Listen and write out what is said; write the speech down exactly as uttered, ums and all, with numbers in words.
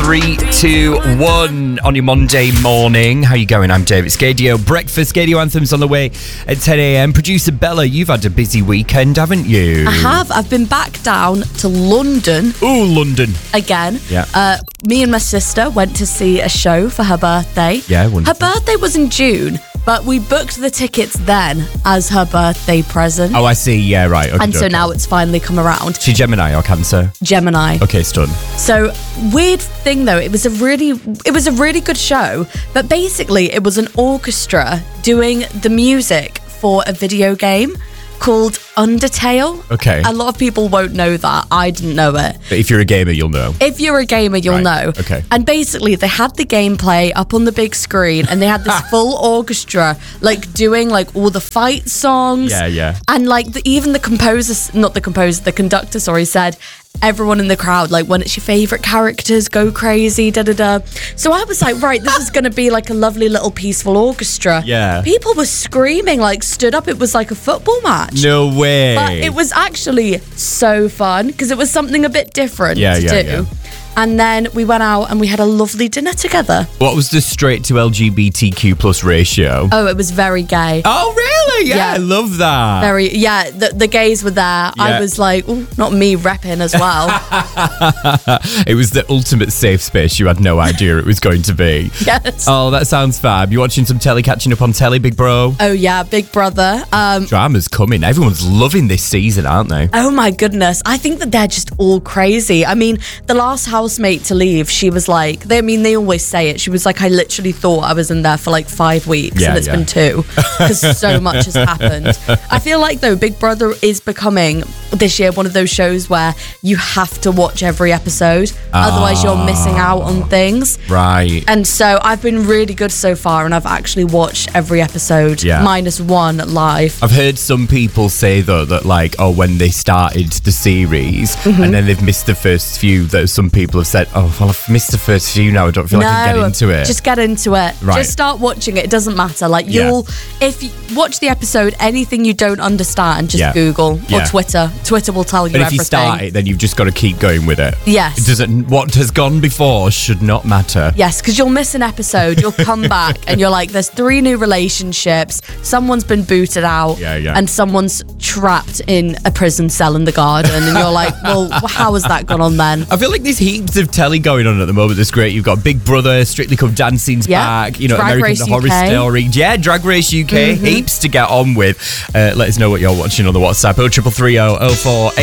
Three, two, one on your Monday morning. How you going? I'm David Scadio. Breakfast Scadio Anthems on the way at ten a.m. Producer Bella, you've had a busy weekend, haven't you? I have. I've been back down to London. Ooh, London. Again. Yeah. Uh, me and my sister went to see a show for her birthday. Yeah, wonderful. Her birthday was in June, but we booked the tickets then as her birthday present. Oh, I see. Yeah, right. Okay, and so okay. now it's finally come around. She Gemini or Cancer? Gemini. Okay, stun. So weird thing though, it was a really, it was a really good show. But basically, it was an orchestra doing the music for a video game called Undertale. Okay. A lot of people won't know that. I didn't know it. But if you're a gamer, you'll know. If you're a gamer, you'll Right, know. okay. And basically, they had the gameplay up on the big screen, and they had this full orchestra, like doing like all the fight songs. Yeah, yeah. And like the, even the composer, not the composer, the conductor, sorry, said everyone in the crowd, like, when it's your favorite characters, go crazy, da da da. So I was like, right, this is going to be like a lovely little peaceful orchestra. Yeah. People were screaming, like stood up. It was like a football match. No way. But it was actually so fun because it was something a bit different Yeah, to yeah, do. yeah. And then we went out and we had a lovely dinner together. What was the straight to L G B T Q plus ratio? Oh, it was very gay. Oh, really? Yeah, Yeah. I love that. Very, yeah, the, the gays were there. Yeah. I was like, ooh, not me repping as well. It was the ultimate safe space. You had no idea it was going to be. Yes. Oh, that sounds fab. You watching some telly, catching up on telly, big bro? Oh, yeah, Big Brother. Um, Drama's coming. Everyone's loving this season, aren't they? Oh my goodness. I think that they're just all crazy. I mean, the last housemate to leave, she was like, they, I mean, they always say it. She was like, I literally thought I was in there for like five weeks Yeah, and it's yeah. been two because so much has happened. I feel like though, Big Brother is becoming this year one of those shows where you have to watch every episode. Otherwise you're missing out on things. Right. And so I've been really good so far and I've actually watched every episode Yeah. minus one live. I've heard some people say though that like, oh, when they started the series Mm-hmm. and then they've missed the first few, that some people have said, oh, well, I've missed the first few now. I don't feel like I can get into it. Just get into it. Right. Just start watching it. It doesn't matter. Like Yeah. you'll, if you watch the episode, anything you don't understand, just Yeah. Google Yeah. or Twitter. Twitter will tell you and if everything. you start it, then you've just got to keep going with it. Yes. It doesn't. What has gone before should not matter. Yes, because you'll miss an episode. You'll come back and you're like, there's three new relationships. Someone's been booted out. Yeah, yeah. And someone's trapped in a prison cell in the garden. And you're like, well, how has that gone on then? I feel like there's heaps of telly going on at the moment. That's great. You've got Big Brother, Strictly Come Dancing's Yeah. back. You know, Drag American Race Horror U K. Story. Yeah, Drag Race U K. Mm-hmm. Heaps to get on with. Uh, let us know what you're watching on the WhatsApp. oh triple three oh oh four